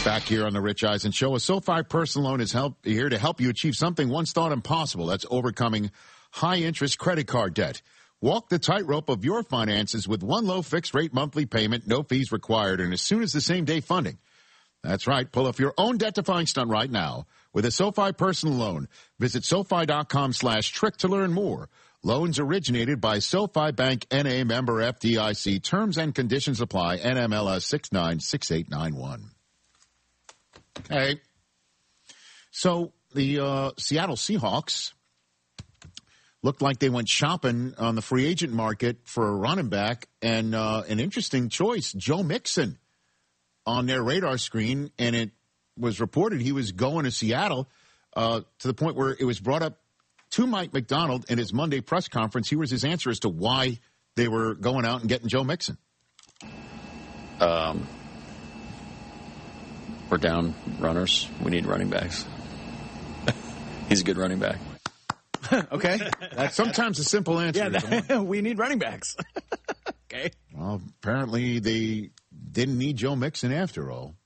Back here on the Rich Eisen Show, a SoFi personal loan is here to help you achieve something once thought impossible. That's overcoming high-interest credit card debt. Walk the tightrope of your finances with one low fixed-rate monthly payment, no fees required, and as soon as the same-day funding. That's right. Pull off your own debt-defying stunt right now with a SoFi personal loan. Visit SoFi.com/trick to learn more. Loans originated by SoFi Bank N.A. member FDIC. Terms and conditions apply. NMLS 696891. Okay. So the Seattle Seahawks looked like they went shopping on the free agent market for a running back, and an interesting choice, Joe Mixon, on their radar screen, and it was reported he was going to Seattle to the point where it was brought up to Mike McDonald in his Monday press conference. Here was his answer as to why they were going out and getting Joe Mixon. We're down runners. We need running backs. He's a good running back. Okay. That's sometimes a simple answer. Yeah, we need running backs. Okay. Well, apparently they didn't need Joe Mixon after all.